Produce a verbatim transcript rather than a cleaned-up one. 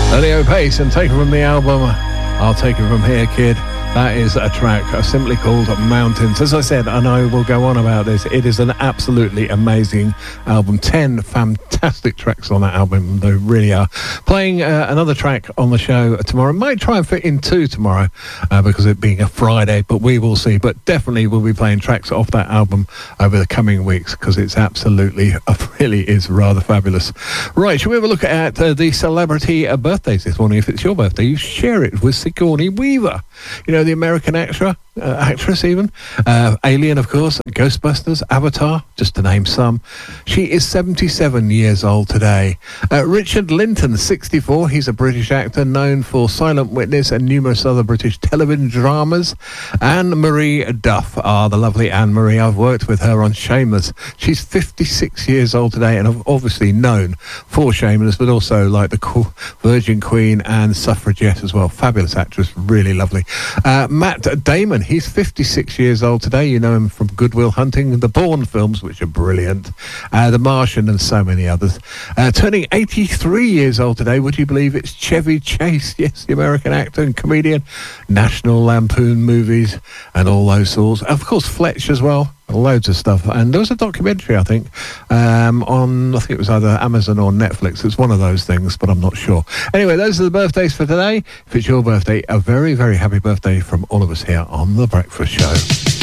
Leo Pace and Take It From the album I'll Take It From Here, Kid. That is a track simply called Mountains. As I said, and I will go on about this, it is an absolutely amazing album. Ten fantastic tracks on that album, they really are. Playing uh, another track on the show tomorrow. Might try and fit in two tomorrow uh, because it being a Friday, but we will see. But definitely we'll be playing tracks off that album over the coming weeks because it's absolutely, really is rather fabulous. Right, shall we have a look at uh, the celebrity uh, birthdays this morning? If it's your birthday, you share it with Sigourney Weaver. You know, the American actor, uh, actress even. Uh, Alien, of course. Ghostbusters, Avatar, just to name some. She is seventy-seven years old today. Uh, Richard Linton, sixty-four. He's a British actor known for Silent Witness and numerous other British television dramas. Anne-Marie Duff. Ah, the lovely Anne-Marie. I've worked with her on Shameless. She's fifty-six years old today and obviously known for Shameless, but also like the Virgin Queen and Suffragette as well. Fabulous actress, really lovely. Uh, Matt Damon, he's fifty-six years old today. You know him from Good Will Hunting, the Bourne films, which are brilliant, uh, The Martian and so many others. Uh, turning eighty-three years old today, would you believe it's Chevy Chase? Yes, the American actor and comedian, National Lampoon movies and all those sorts. Of course, Fletch as well. Loads of stuff. And there was a documentary, I think, um, on, I think it was either Amazon or Netflix. It's one of those things, but I'm not sure. Anyway, those are the birthdays for today. If it's your birthday, a very, very happy birthday from all of us here on The Breakfast Show.